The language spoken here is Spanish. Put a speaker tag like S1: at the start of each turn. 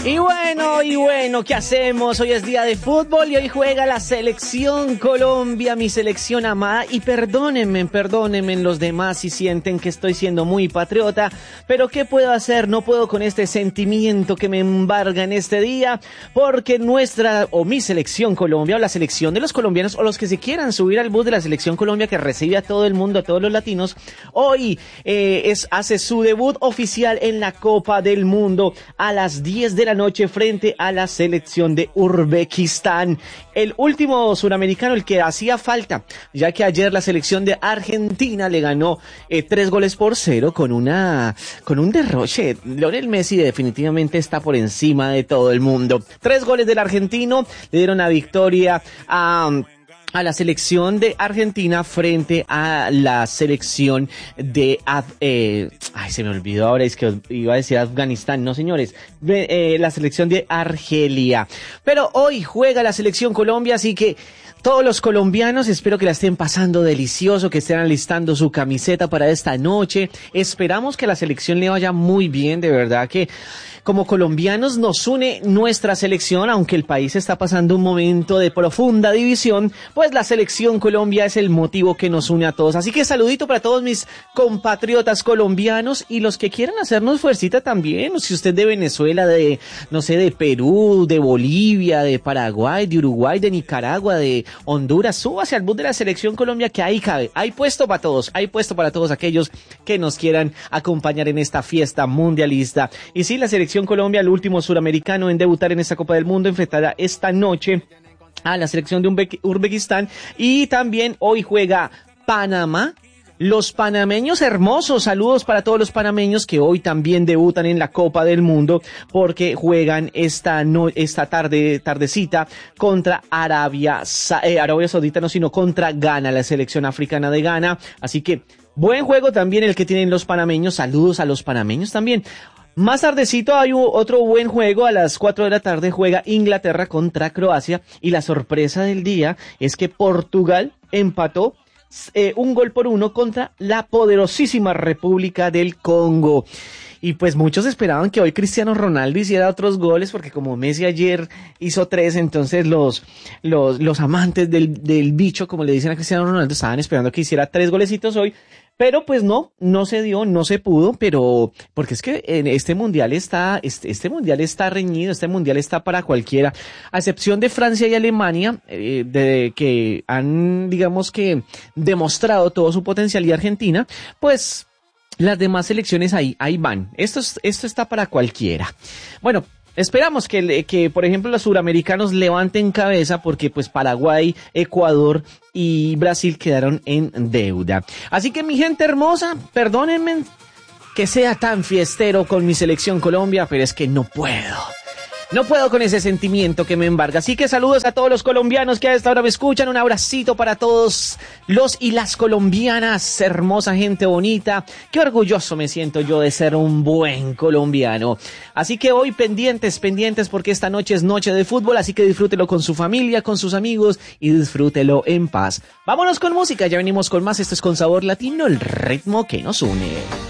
S1: Y bueno, ¿qué hacemos? Hoy es día de fútbol y hoy juega la selección Colombia, mi selección amada. Y perdónenme los demás si sienten que estoy siendo muy patriota, pero ¿qué puedo hacer? No puedo con este sentimiento que me embarga en este día, porque mi selección Colombia, o la selección de los colombianos, o los que se quieran subir al bus de la selección Colombia que recibe a todo el mundo, a todos los latinos, hoy hace su debut oficial en la Copa del Mundo a las 10 de la noche frente a la selección de Uzbekistán. El último suramericano, el que hacía falta, ya que ayer la selección de Argentina le ganó 3-0 con un derroche. Lionel Messi definitivamente está por encima de todo el mundo. 3 goles del argentino le dieron la victoria a la selección de Argentina frente a la selección de se me olvidó ahora, es que iba a decir Afganistán, no señores, la selección de Argelia. Pero hoy juega la selección Colombia, así que todos los colombianos espero que la estén pasando delicioso, que estén alistando su camiseta para esta noche. Esperamos que a la selección le vaya muy bien, de verdad que como colombianos nos une nuestra selección, aunque el país está pasando un momento de profunda división, pues la selección Colombia es el motivo que nos une a todos. Así que saludito para todos mis compatriotas colombianos y los que quieran hacernos fuercita también. Si usted de Venezuela, de Perú, de Bolivia, de Paraguay, de Uruguay, de Nicaragua, de Honduras, súbase al bus de la selección Colombia que ahí cabe. Hay puesto para todos, hay puesto para todos aquellos que nos quieran acompañar en esta fiesta mundialista. Y sí, la selección Colombia, el último suramericano en debutar en esta Copa del Mundo, enfrentará esta noche a la selección de Uzbekistán. Y también hoy juega Panamá. Los panameños hermosos, saludos para todos los panameños que hoy también debutan en la Copa del Mundo, porque juegan esta tardecita contra Arabia Saudita, no, sino contra Ghana, la selección africana de Ghana. Así que buen juego también el que tienen los panameños, saludos a los panameños también. Más tardecito hay otro buen juego, a las 4 de la tarde juega Inglaterra contra Croacia, y la sorpresa del día es que Portugal empató 1-1 contra la poderosísima República del Congo. Y pues muchos esperaban que hoy Cristiano Ronaldo hiciera otros goles, porque como Messi ayer hizo 3, entonces los amantes del bicho, como le dicen a Cristiano Ronaldo, estaban esperando que hiciera 3 golecitos hoy. Pero pues no se dio, no se pudo, pero porque es que en este mundial está reñido, este mundial está para cualquiera, a excepción de Francia y Alemania, que han, digamos que, demostrado todo su potencial, y Argentina, pues las demás selecciones ahí van. Esto está para cualquiera. Bueno, esperamos que, por ejemplo, los suramericanos levanten cabeza, porque pues Paraguay, Ecuador y Brasil quedaron en deuda. Así que mi gente hermosa, perdónenme que sea tan fiestero con mi selección Colombia, pero es que no puedo. No puedo con ese sentimiento que me embarga. Así que saludos a todos los colombianos que a esta hora me escuchan. Un abracito para todos los y las colombianas. Hermosa gente bonita. Qué orgulloso me siento yo de ser un buen colombiano. Así que hoy pendientes, porque esta noche es noche de fútbol. Así que disfrútelo con su familia, con sus amigos, y disfrútelo en paz. Vámonos con música. Ya venimos con más. Esto es Con Sabor Latino, el ritmo que nos une.